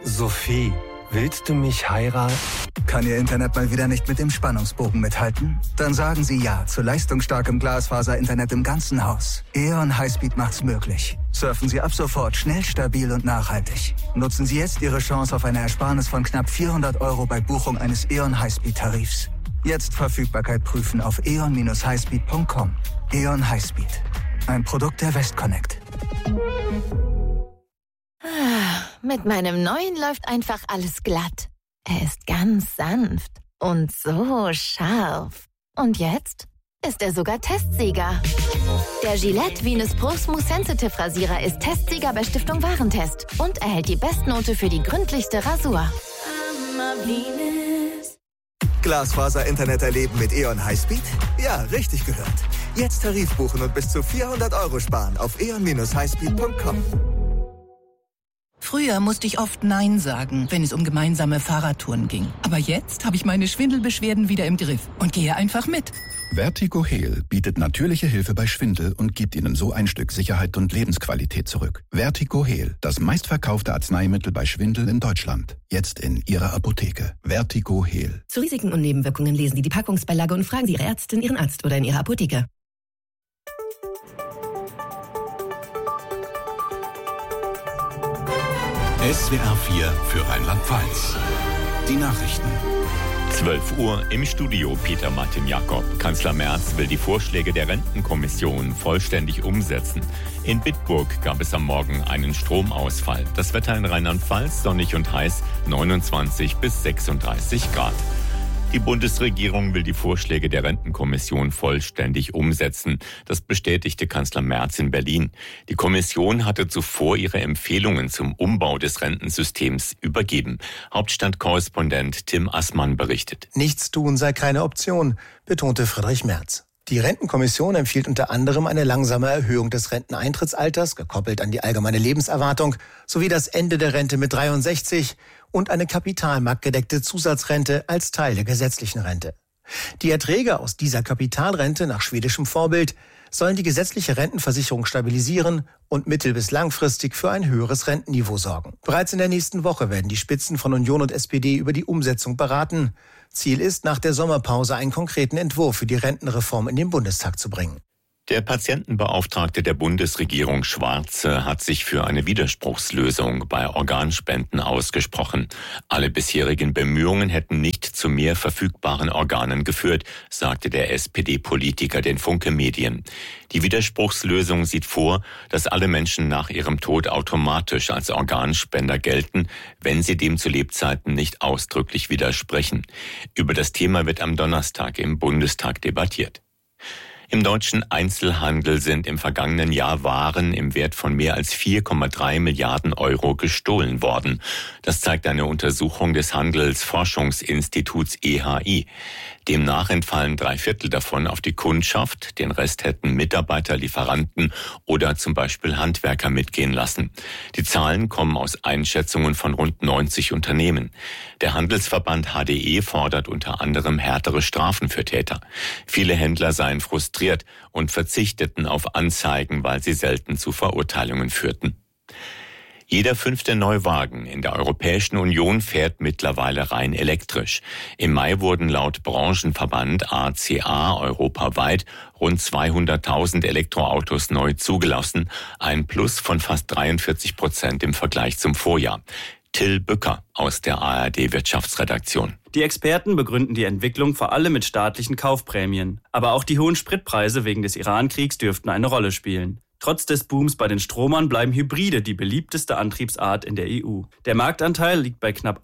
Sophie, willst du mich heiraten? Kann Ihr Internet mal wieder nicht mit dem Spannungsbogen mithalten? Dann sagen Sie ja zu leistungsstarkem Glasfaser-Internet im ganzen Haus. E.ON Highspeed macht's möglich. Surfen Sie ab sofort schnell, stabil und nachhaltig. Nutzen Sie jetzt Ihre Chance auf eine Ersparnis von knapp 400 € bei Buchung eines E.ON Highspeed-Tarifs. Jetzt Verfügbarkeit prüfen auf eon-highspeed.com. E.ON Highspeed. Ein Produkt der Westconnect. Mit meinem neuen läuft einfach alles glatt. Er ist ganz sanft und so scharf. Und jetzt ist er sogar Testsieger. Der Gillette Venus Pro Smooth Sensitive Rasierer ist Testsieger bei Stiftung Warentest und erhält die Bestnote für die gründlichste Rasur. Glasfaser-Internet erleben mit E.ON Highspeed? Ja, richtig gehört. Jetzt Tarif buchen und bis zu 400 € sparen auf eon-highspeed.com. Früher musste ich oft Nein sagen, wenn es um gemeinsame Fahrradtouren ging. Aber jetzt habe ich meine Schwindelbeschwerden wieder im Griff und gehe einfach mit. Vertigo Heal bietet natürliche Hilfe bei Schwindel und gibt Ihnen so ein Stück Sicherheit und Lebensqualität zurück. Vertigo Heal, das meistverkaufte Arzneimittel bei Schwindel in Deutschland. Jetzt in Ihrer Apotheke. Vertigo Heal. Zu Risiken und Nebenwirkungen lesen Sie die Packungsbeilage und fragen Sie Ihre Ärztin, Ihren Arzt oder in Ihrer Apotheke. SWR 4 für Rheinland-Pfalz. Die Nachrichten. 12 Uhr im Studio Peter Martin Jakob. Kanzler Merz will die Vorschläge der Rentenkommission vollständig umsetzen. In Bitburg gab es am Morgen einen Stromausfall. Das Wetter in Rheinland-Pfalz sonnig und heiß, 29 bis 36 Grad. Die Bundesregierung will die Vorschläge der Rentenkommission vollständig umsetzen. Das bestätigte Kanzler Merz in Berlin. Die Kommission hatte zuvor ihre Empfehlungen zum Umbau des Rentensystems übergeben. Hauptstadtkorrespondent Tim Assmann berichtet. Nichts tun sei keine Option, betonte Friedrich Merz. Die Rentenkommission empfiehlt unter anderem eine langsame Erhöhung des Renteneintrittsalters, gekoppelt an die allgemeine Lebenserwartung, sowie das Ende der Rente mit 63 und eine kapitalmarktgedeckte Zusatzrente als Teil der gesetzlichen Rente. Die Erträge aus dieser Kapitalrente nach schwedischem Vorbild sollen die gesetzliche Rentenversicherung stabilisieren und mittel- bis langfristig für ein höheres Rentenniveau sorgen. Bereits in der nächsten Woche werden die Spitzen von Union und SPD über die Umsetzung beraten. Ziel ist, nach der Sommerpause einen konkreten Entwurf für die Rentenreform in den Bundestag zu bringen. Der Patientenbeauftragte der Bundesregierung Schwarze hat sich für eine Widerspruchslösung bei Organspenden ausgesprochen. Alle bisherigen Bemühungen hätten nicht zu mehr verfügbaren Organen geführt, sagte der SPD-Politiker den Funke Medien. Die Widerspruchslösung sieht vor, dass alle Menschen nach ihrem Tod automatisch als Organspender gelten, wenn sie dem zu Lebzeiten nicht ausdrücklich widersprechen. Über das Thema wird am Donnerstag im Bundestag debattiert. Im deutschen Einzelhandel sind im vergangenen Jahr Waren im Wert von mehr als 4,3 Milliarden € gestohlen worden. Das zeigt eine Untersuchung des Handelsforschungsinstituts EHI. Demnach entfallen 3/4 davon auf die Kundschaft, den Rest hätten Mitarbeiter, Lieferanten oder zum Beispiel Handwerker mitgehen lassen. Die Zahlen kommen aus Einschätzungen von rund 90 Unternehmen. Der Handelsverband HDE fordert unter anderem härtere Strafen für Täter. Viele Händler seien frustriert und verzichteten auf Anzeigen, weil sie selten zu Verurteilungen führten. Jeder 5. Neuwagen in der Europäischen Union fährt mittlerweile rein elektrisch. Im Mai wurden laut Branchenverband ACA europaweit rund 200.000 Elektroautos neu zugelassen, ein Plus von fast 43% im Vergleich zum Vorjahr. Till Bücker aus der ARD-Wirtschaftsredaktion. Die Experten begründen die Entwicklung vor allem mit staatlichen Kaufprämien. Aber auch die hohen Spritpreise wegen des Iran-Kriegs dürften eine Rolle spielen. Trotz des Booms bei den Stromern bleiben Hybride die beliebteste Antriebsart in der EU. Der Marktanteil liegt bei knapp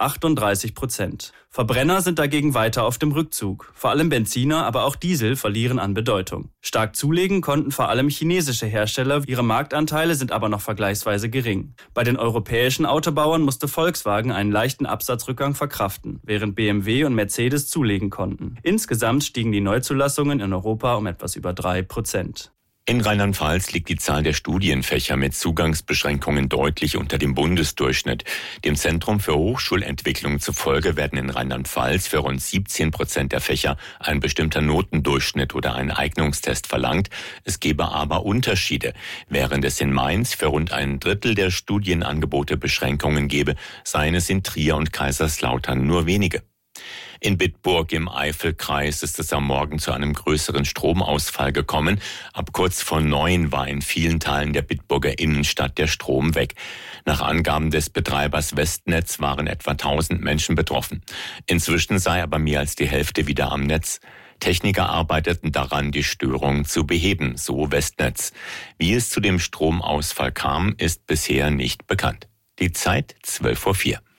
38%. Verbrenner sind dagegen weiter auf dem Rückzug. Vor allem Benziner, aber auch Diesel verlieren an Bedeutung. Stark zulegen konnten vor allem chinesische Hersteller, ihre Marktanteile sind aber noch vergleichsweise gering. Bei den europäischen Autobauern musste Volkswagen einen leichten Absatzrückgang verkraften, während BMW und Mercedes zulegen konnten. Insgesamt stiegen die Neuzulassungen in Europa um etwas über 3%. In Rheinland-Pfalz liegt die Zahl der Studienfächer mit Zugangsbeschränkungen deutlich unter dem Bundesdurchschnitt. Dem Zentrum für Hochschulentwicklung zufolge werden in Rheinland-Pfalz für rund 17% der Fächer ein bestimmter Notendurchschnitt oder ein Eignungstest verlangt. Es gebe aber Unterschiede. Während es in Mainz für rund ein Drittel der Studienangebote Beschränkungen gebe, seien es in Trier und Kaiserslautern nur wenige. In Bitburg im Eifelkreis ist es am Morgen zu einem größeren Stromausfall gekommen. Ab kurz vor 9 war in vielen Teilen der Bitburger Innenstadt der Strom weg. Nach Angaben des Betreibers Westnetz waren etwa 1000 Menschen betroffen. Inzwischen sei aber mehr als die Hälfte wieder am Netz. Techniker arbeiteten daran, die Störung zu beheben, so Westnetz. Wie es zu dem Stromausfall kam, ist bisher nicht bekannt. Die Zeit 12:04 Uhr.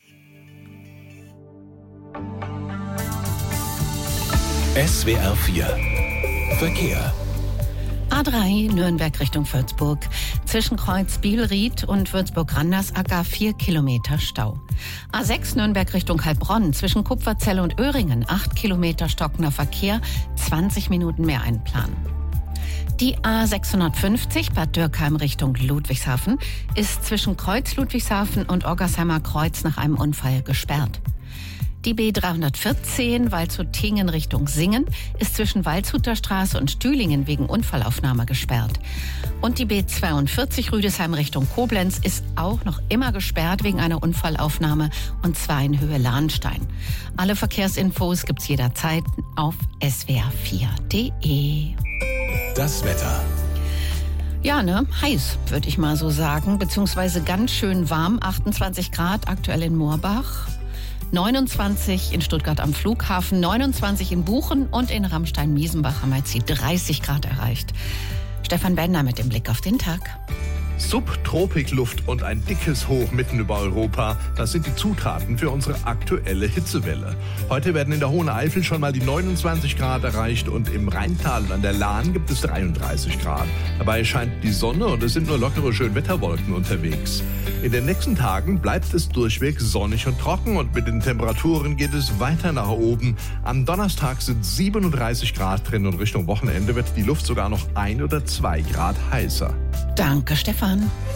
SWR 4 Verkehr. A3 Nürnberg Richtung Würzburg. Zwischen Kreuz Bielried und Würzburg-Randersacker 4 Kilometer Stau. A6 Nürnberg Richtung Heilbronn. Zwischen Kupferzelle und Öhringen 8 Kilometer stockender Verkehr. 20 Minuten mehr einplanen. Die A650 Bad Dürkheim Richtung Ludwigshafen ist zwischen Kreuz Ludwigshafen und Oggersheimer Kreuz nach einem Unfall gesperrt. Die B314 Waldshut-Tingen Richtung Singen ist zwischen Waldshuter Straße und Stühlingen wegen Unfallaufnahme gesperrt. Und die B42 Rüdesheim Richtung Koblenz ist auch noch immer gesperrt wegen einer Unfallaufnahme, und zwar in Höhe Lahnstein. Alle Verkehrsinfos gibt's jederzeit auf swr4.de. Das Wetter. Ja, heiß, würde ich mal so sagen, beziehungsweise ganz schön warm, 28 Grad aktuell in Moorbach. 29 in Stuttgart am Flughafen, 29 in Buchen und in Ramstein-Miesenbach haben wir jetzt die 30 Grad erreicht. Stefan Bender mit dem Blick auf den Tag. Subtropikluft und ein dickes Hoch mitten über Europa, das sind die Zutaten für unsere aktuelle Hitzewelle. Heute werden in der Hohen Eifel schon mal die 29 Grad erreicht und im Rheintal und an der Lahn gibt es 33 Grad. Dabei scheint die Sonne und es sind nur lockere Schönwetterwolken unterwegs. In den nächsten Tagen bleibt es durchweg sonnig und trocken und mit den Temperaturen geht es weiter nach oben. Am Donnerstag sind 37 Grad drin und Richtung Wochenende wird die Luft sogar noch 1 oder 2 Grad heißer. Danke, Stefan.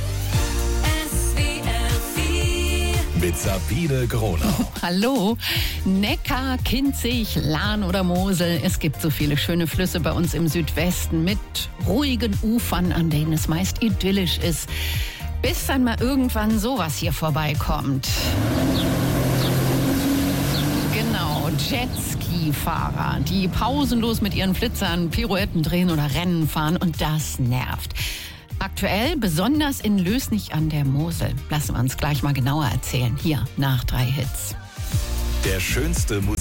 Mit Sabine Gronau. Hallo. Neckar, Kinzig, Lahn oder Mosel. Es gibt so viele schöne Flüsse bei uns im Südwesten mit ruhigen Ufern, an denen es meist idyllisch ist. Bis dann mal irgendwann sowas hier vorbeikommt. Genau, Jetski-Fahrer, die pausenlos mit ihren Flitzern Pirouetten drehen oder Rennen fahren, und das nervt. Aktuell besonders in Lößnich an der Mosel. Lassen wir uns gleich mal genauer erzählen. Hier nach 3 Hits. Der schönste